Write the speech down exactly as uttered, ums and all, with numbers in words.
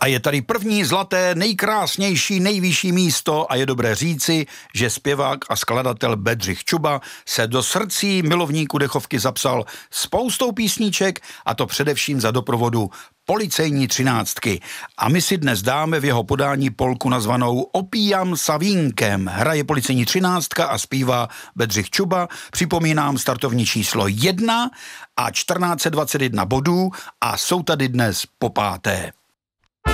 A je tady první zlaté, nejkrásnější, nejvyšší místo a je dobré říci, že zpěvák a skladatel Bedřich Čuba se do srdcí milovníků dechovky zapsal spoustou písníček, a to především za doprovodu Policejní třináctky. A my si dnes dáme v jeho podání polku nazvanou Opíjam sa vínkem. Hraje Policejní třináctka a zpívá Bedřich Čuba. Připomínám startovní číslo jedna a čtrnáct set dvacet jedna bodů a jsou tady dnes po páté.